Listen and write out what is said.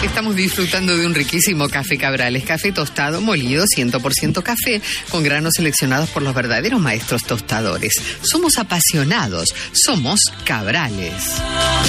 Estamos disfrutando de un riquísimo café Cabrales, café tostado, molido, 100% café, con granos seleccionados por los verdaderos maestros tostadores. Somos apasionados, somos Cabrales.